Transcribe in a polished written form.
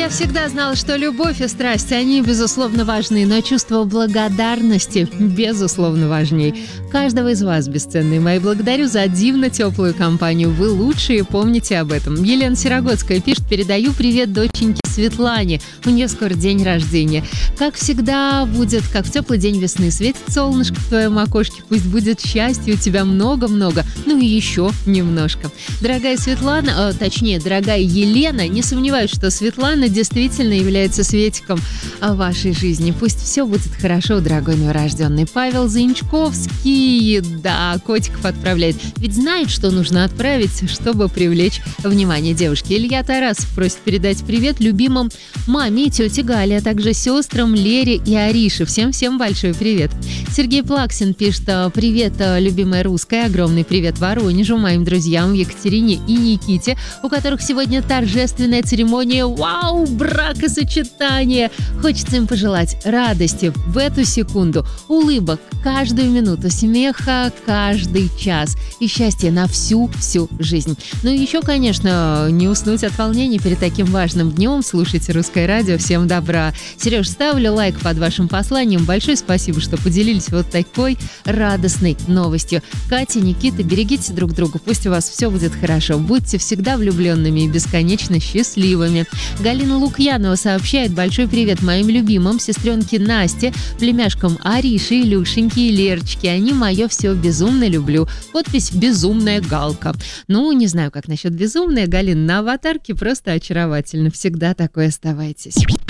Я всегда знала, что любовь и страсть, они, безусловно, важны, но чувство благодарности, безусловно, важней. Каждого из вас, бесценные мои, благодарю за дивно теплую компанию. Вы лучшие, помните об этом. Елена Серогодская пишет: передаю привет доченьке Светлане. У нее скоро день рождения. Как всегда будет, как в теплый день весны, светит солнышко в твоем окошке. Пусть будет счастья у тебя много-много, ну и еще немножко. Дорогая Светлана, точнее, дорогая Елена, не сомневаюсь, что Светлана действительно является светиком вашей жизни. Пусть все будет хорошо, дорогой новорожденный. Павел Заинчковский, да, котиков отправляет. Ведь знает, что нужно отправить, чтобы привлечь внимание девушки. Илья Тарасов просит передать привет любимым маме и тете Гале, а также сестрам Лере и Арише. Всем-всем большой привет. Сергей Плаксин пишет: привет, любимая русская, огромный привет Воронежу, моим друзьям Екатерине и Никите, у которых сегодня торжественная церемония, вау, бракосочетания. Хочется им пожелать радости в эту секунду, улыбок каждую минуту, смеха каждый час и счастья на всю жизнь. Ну и еще, конечно, не уснуть от волнения перед таким важным днем. Слушайте Русское радио. Всем добра. Сереж, ставлю лайк под вашим посланием. Большое спасибо, что поделились вот такой радостной новостью. Катя, Никита, берегите друг друга. Пусть у вас все будет хорошо. Будьте всегда влюбленными и бесконечно счастливыми. Галина Лукьянова сообщает: большой привет моим любимым сестренке Насте, племяшкам Арише, Илюшеньке и Лерочке. Они мое все безумно люблю. Подпись «Безумная Галка». Ну, не знаю, как насчет безумная, Галина, на аватарке просто очаровательно. Всегда такой оставайтесь.